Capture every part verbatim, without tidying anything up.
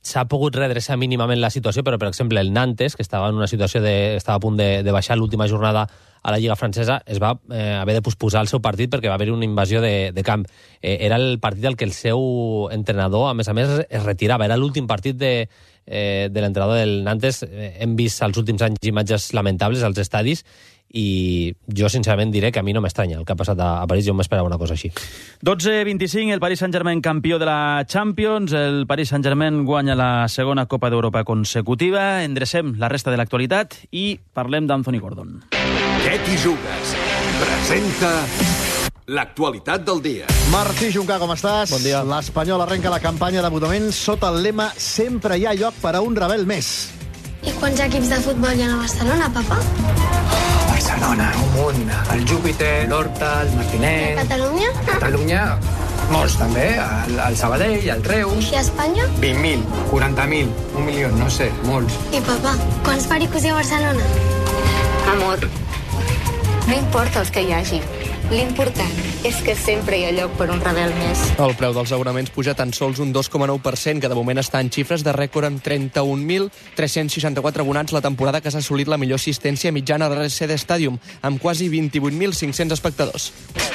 s'ha pogut redreçar mínimament la situació, però, per exemple, el Nantes, que estava en una situació de, estava a punt de, de baixar l'última jornada a la Lliga Francesa, es va eh, haver de posposar el seu partit perquè va haver una invasió de, de camp. Eh, era el partit al que el seu entrenador, a més a més, es retirava. Era l'últim partit de, eh, de l'entrenador del Nantes. Eh, hem vist als últims anys imatges lamentables als estadis i jo, sincerament, diré que a mi no m'estranya el que ha passat a, a París. Jo m'esperava una cosa així. dotze vint-i-cinc, el Paris Saint-Germain campió de la Champions. El Paris Saint-Germain guanya la segona Copa d'Europa consecutiva. Endrecem la resta de l'actualitat i parlem d'Anthony Gordon. Què t'hi jugues? Presenta l'actualitat del dia. Martí Juncà, com estàs? Bon dia. L'Espanyol arrenca la campanya de Bodament sota el lema «Sempre hi ha lloc per a un rebel més». I quants equips de futbol hi ha a Barcelona, papa? Barcelona, un munt. El Júpiter, l'Horta, el Martinet... Catalunya? Catalunya, molts també. El, el Sabadell, el Reus... I a Espanya? vint mil, quaranta mil, un milió, no sé, molts. I papa, quants pericos hi ha a Barcelona? Amor, no importa els que hi hagi. L'important és que sempre hi ha lloc per un rebel més. El preu dels abonaments puja tan sols un dos coma nou per cent, que de moment està en xifres de rècord amb trenta-un mil tres-cents seixanta-quatre abonats la temporada que s'ha assolit la millor assistència mitjana a l'R C D Stadium, amb quasi vint-i-vuit mil cinc-cents espectadors.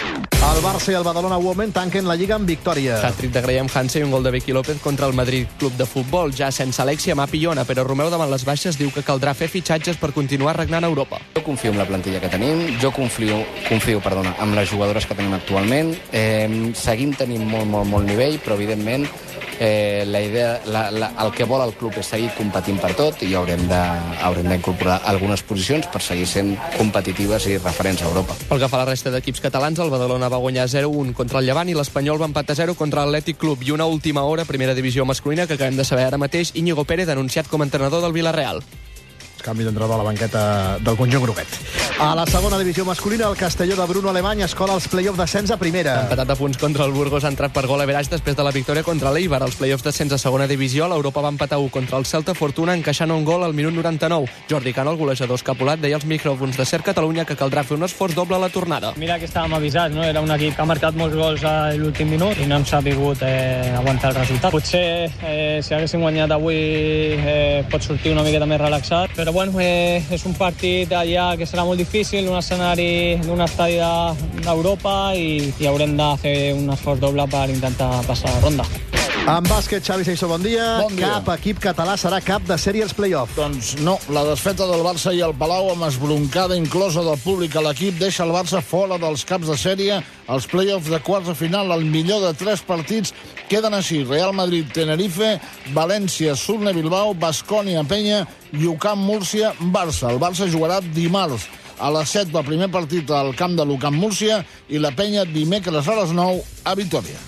El Barça i el Badalona Women tanquen la Lliga amb victòria. Hat-trick de Graham Hansen i un gol de Vicky López contra el Madrid Club de Futbol, ja sense Alexia Mapi-Iona, però Romeu davant les baixes diu que caldrà fer fitxatges per continuar regnant a Europa. Jo confio en la plantilla que tenim, jo confio, confio perdona, amb les jugadores que tenim actualment. Eh, seguim tenint molt, molt, molt nivell, però evidentment eh, la idea, la, la, el que vol el club és seguir competint per tot i haurem de, haurem d'incorporar algunes posicions per seguir sent competitives i referents a Europa. Pel que fa a la resta d'equips catalans, el Badalona va guanyar zero a un contra el Llevant i l'Espanyol va empatar zero contra l'Atlètic Club. I una última hora, primera divisió masculina, que acabem de saber ara mateix, Íñigo Pérez anunciat com a entrenador del Villarreal. Canvi d'entrenador a la banqueta del conjunt groguet. A la segona divisió masculina, el Castelló de Bruno Alemany es cola als play-offs d'ascens a primera. Empatat a punts contra el Burgos, ha entrat per gol a Verage després de la victòria contra l'Eibar. Als play-offs d'ascens a segona divisió, l'Europa va empatar u contra el Celta Fortuna, encaixant un gol al minut noranta-nou. Jordi Cano, el golejador escapulat, deia als micròfons de Ser Catalunya que caldrà fer un esforç doble a la tornada. Mira que estàvem avisats, no? Era un equip que ha marcat molts gols a l'últim minut i no hem sabut eh, aguantar el resultat. Potser eh, si haguéssim guanyat avui eh, pot sortir una miqueta més relaxat, però bueno, eh, és un partit allà que serà molt difícil, un escenari d'un estadi d'Europa i, i haurem de fer un esforç doble per intentar passar la ronda. En bàsquet, Xavi Seixó, bon dia. Bon dia. Cap equip català serà cap de sèrie als play-off. Doncs no, la desfeta del Barça i el Palau amb esbroncada inclosa del públic a l'equip deixa el Barça fora dels caps de sèrie als play-offs de quarts de final. El millor de tres partits queden així: Real Madrid, Tenerife, València, Surne, Bilbao, Baskonia, Penya i U C A M Múrcia, Barça. El Barça jugarà dimarts a les set del primer partit al camp de l'U C A M Múrcia i la Penya dimecres a les nou a Vitòria.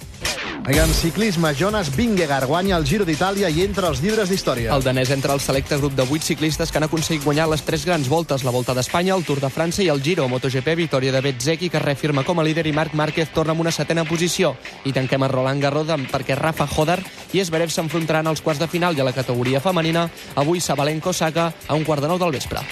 En ciclisme, Jonas Vingegaard guanya el Giro d'Itàlia i entra als llibres d'història. El danès entra al selecte grup de vuit ciclistes que han aconseguit guanyar les tres grans voltes, la Volta d'Espanya, el Tour de França i el Giro. MotoGP, victòria de Bezzecchi, que es reafirma com a líder, i Marc Márquez torna amb una setena posició. I tanquem a Roland Garros perquè Rafa Hodar i Zverev s'enfrontaran als quarts de final, i a la categoria femenina, avui Sabalenka-Osaka a un quart de nou del vespre.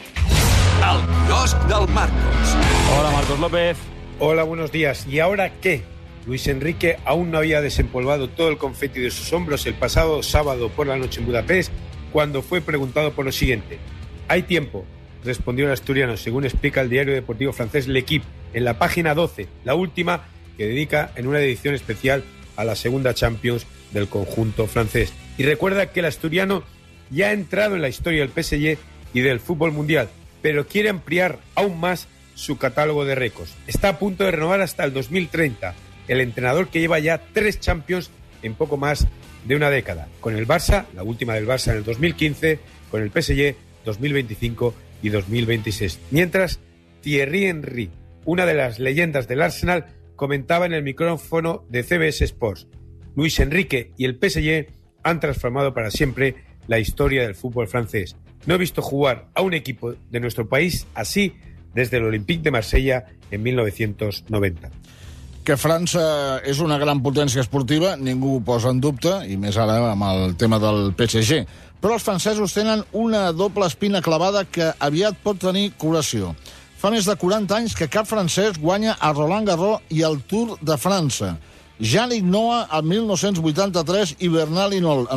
El quiosc del Marcos. Hola, Marcos López. Hola, buenos días. ¿Y ahora qué? Luis Enrique aún no había desempolvado todo el confeti de sus hombros el pasado sábado por la noche en Budapest, cuando fue preguntado por lo siguiente. Hay tiempo, respondió el asturiano, según explica el diario deportivo francés L'Équipe, en la página doce, la última que dedica en una edición especial a la segunda Champions del conjunto francés. Y recuerda que el asturiano ya ha entrado en la historia del P S G y del fútbol mundial, pero quiere ampliar aún más su catálogo de récords. Está a punto de renovar hasta el dos mil treinta. El entrenador que lleva ya tres Champions en poco más de una década. Con el Barça, la última del Barça en el dos mil quince, con el P S G dos mil veinticinco y dos mil veintiséis. Mientras, Thierry Henry, una de las leyendas del Arsenal, comentaba en el micrófono de C B S Sports. Luis Enrique y el P S G han transformado para siempre la historia del fútbol francés. No he visto jugar a un equipo de nuestro país así desde el Olympique de Marsella en mil novecientos noventa. Que França és una gran potència esportiva, ningú ho posa en dubte, i més ara amb el tema del P S G. Però els francesos tenen una doble espina clavada que aviat pot tenir curació. Fa més de quaranta anys que cap francès guanya a Roland Garros i el Tour de França. Yannick Noah, el mil nou-cents vuitanta-tres, i Bernard Hinault,